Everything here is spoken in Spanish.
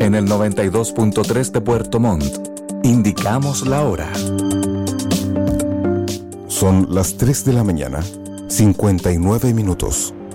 En el 92.3 de Puerto Montt, indicamos la hora. Son las 3 de la mañana, 59 minutos.